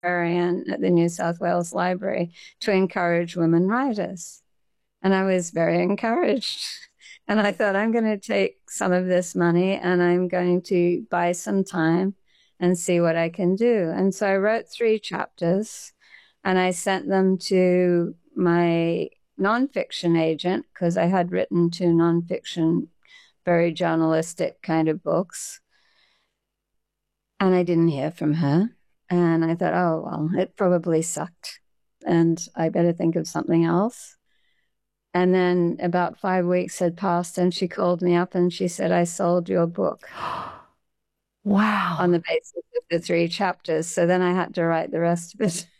librarian at the New South Wales Library to encourage women writers. And I was very encouraged. And I thought, I'm going to take some of this money and I'm going to buy some time and see what I can do. And so I wrote 3 chapters and I sent them to my nonfiction agent because I had written 2 nonfiction, very journalistic kind of books. And I didn't hear from her. And I thought, oh, well, it probably sucked. And I better think of something else. And then about 5 weeks had passed and she called me up and she said, I sold your book. Wow. On the basis of the 3 chapters. So then I had to write the rest of it.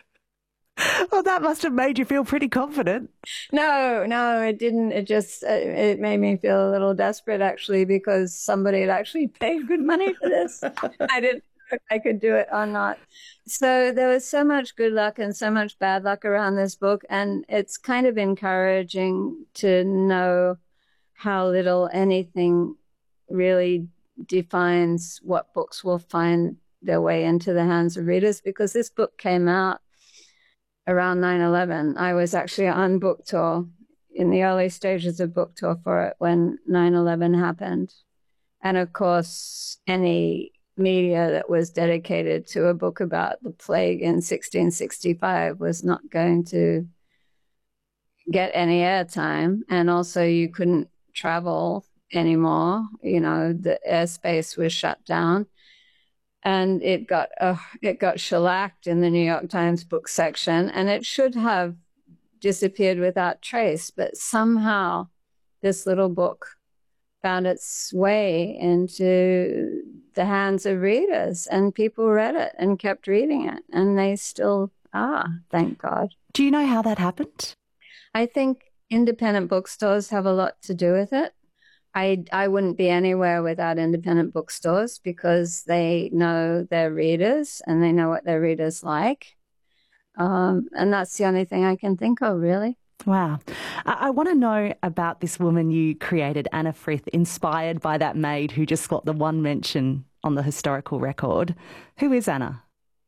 Well, that must have made you feel pretty confident. No, it didn't. It just, it made me feel a little desperate actually, because somebody had actually paid good money for this. I didn't know if I could do it or not. So there was so much good luck and so much bad luck around this book. And it's kind of encouraging to know how little anything really defines what books will find their way into the hands of readers, because this book came out around 9/11. I was actually on book tour in the early stages of book tour for it when 9/11 happened. And of course, any media that was dedicated to a book about the plague in 1665 was not going to get any airtime. And also you couldn't travel anymore. You know, the airspace was shut down. And it got shellacked in the New York Times book section, and it should have disappeared without trace. But somehow this little book found its way into the hands of readers, and people read it and kept reading it, and they still are, thank God. Do you know how that happened? I think independent bookstores have a lot to do with it. I wouldn't be anywhere without independent bookstores because they know their readers and they know what their readers like. And that's the only thing I can think of, really. Wow. I want to know about this woman you created, Anna Frith, inspired by that maid who just got the one mention on the historical record. Who is Anna?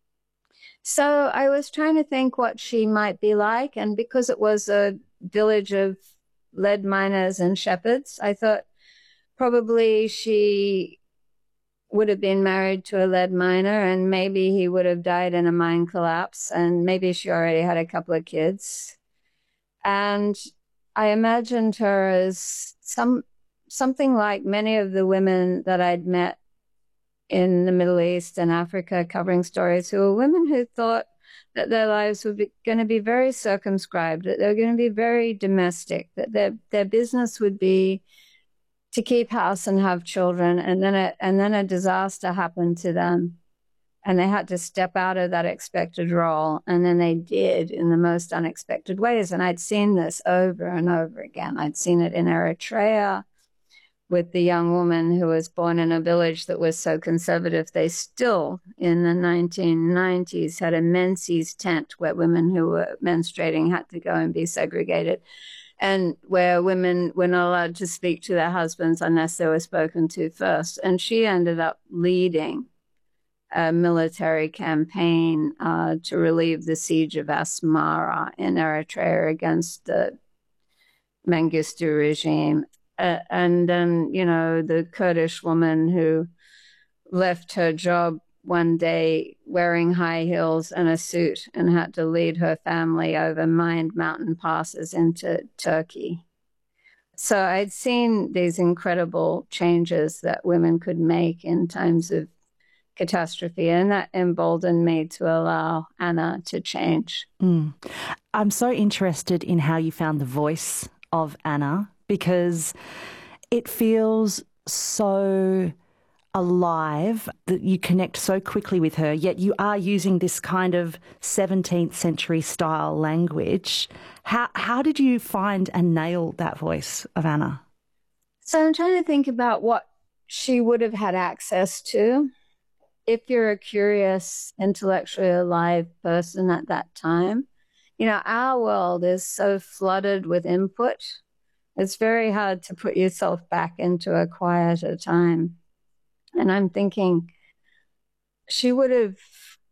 So I was trying to think what she might be like. And because it was a village of lead miners and shepherds, I thought, probably she would have been married to a lead miner and maybe he would have died in a mine collapse and maybe she already had a couple of kids. And I imagined her as something like many of the women that I'd met in the Middle East and Africa covering stories, who were women who thought that their lives were going to be very circumscribed, that they were going to be very domestic, that their business would be to keep house and have children, and then a disaster happened to them, and they had to step out of that expected role, and then they did in the most unexpected ways. And I'd seen this over and over again. I'd seen it in Eritrea with the young woman who was born in a village that was so conservative, they still, in the 1990s, had a menses tent where women who were menstruating had to go and be segregated, and where women were not allowed to speak to their husbands unless they were spoken to first. And she ended up leading a military campaign to relieve the siege of Asmara in Eritrea against the Mengistu regime. And then, you know, the Kurdish woman who left her job one day wearing high heels and a suit and had to lead her family over mined mountain passes into Turkey. So I'd seen these incredible changes that women could make in times of catastrophe, and that emboldened me to allow Anna to change. I'm so interested in how you found the voice of Anna, because it feels so alive, that you connect so quickly with her, yet you are using this kind of 17th century style language. How did you find and nail that voice of Anna? So I'm trying to think about what she would have had access to. If you're a curious, intellectually alive person at that time, you know, our world is so flooded with input. It's very hard to put yourself back into a quieter time. And I'm thinking she would have